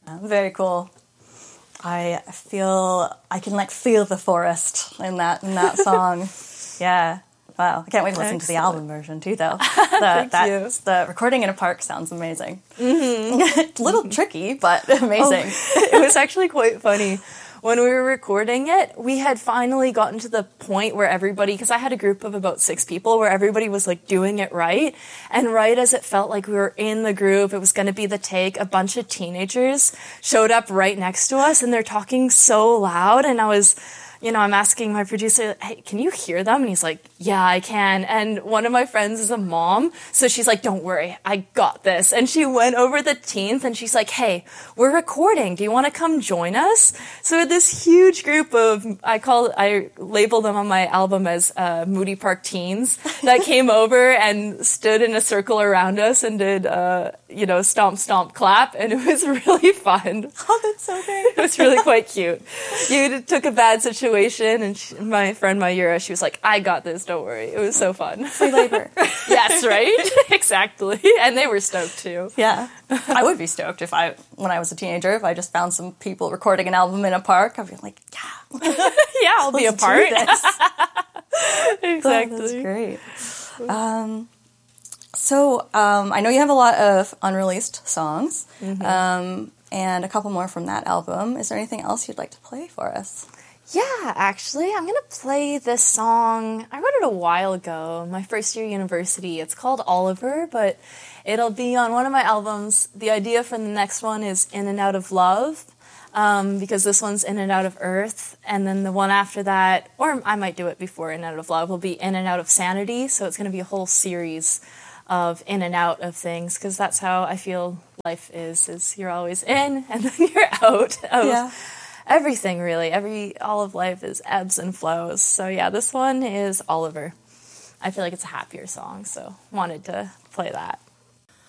Very cool. I can like feel the forest in that song. Yeah. Wow. I can't wait to listen to the album version too, though. The recording in a park sounds amazing. Mm-hmm. A little tricky, but amazing. It was actually quite funny. When we were recording it, we had finally gotten to the point where everybody, because I had a group of about 6 people, where everybody was like doing it right. And right as it felt like we were in the groove, it was going to be the take, a bunch of teenagers showed up right next to us and they're talking so loud. And I was, I'm asking my producer, hey, can you hear them? And he's like, yeah, I can. And one of my friends is a mom. So she's like, don't worry, I got this. And she went over the teens and she's like, hey, we're recording. Do you want to come join us? So we had this huge group of, I label them on my album as Moody Park teens that came over and stood in a circle around us and did, stomp, stomp, clap. And it was really fun. Oh, that's so great. It was really quite cute. You took a bad situation and my friend Mayura, she was like, I got this, don't worry. It was so fun. Free labor. Yes, right? Exactly. And they were stoked too. Yeah. I would be stoked when I was a teenager, if I just found some people recording an album in a park. I'd be like, yeah. Yeah, I'll be a part. Exactly. Oh, that's great. So I know you have a lot of unreleased songs, and a couple more from that album. Is there anything else you'd like to play for us? Yeah, actually, I'm going to play this song. I wrote it a while ago, my first year university. It's called Oliver, but it'll be on one of my albums. The idea for the next one is In and Out of Love, because this one's In and Out of Earth, and then the one after that, or I might do it before In and Out of Love, will be In and Out of Sanity, so it's going to be a whole series of in and out of things, because that's how I feel life is you're always in, and then you're out of everything, really. All of life is ebbs and flows. So yeah, this one is Oliver. I feel like it's a happier song, so wanted to play that.